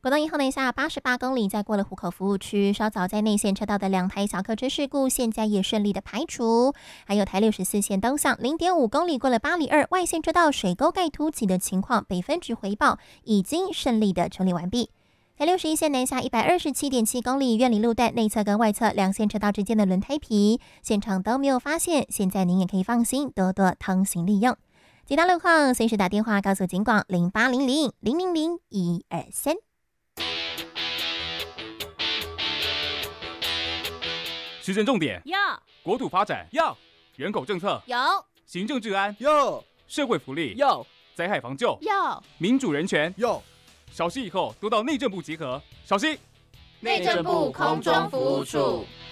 国道1号南下88公里，在过了湖口服务区，稍早在内线车道的2台小客车事故，现在也顺利的排除。还有台64线东向0.5公里过了8里2外线车道水沟盖凸起的情况，北分局回报已经顺利的处理完毕。台61线南下127.7公里，苑里路段内侧跟外侧2线车道之间的轮胎皮，现场都没有发现，现在您也可以放心多多通行利用。其他路况随时打电话告诉警广0800-000-123。 施政重点要， 国土发展要， 人口政策有， 行政治安要， 社会福利要， 灾害防救要， 民主人权要。 小息以后都到内政部集合。小息， 内政部空中服务处。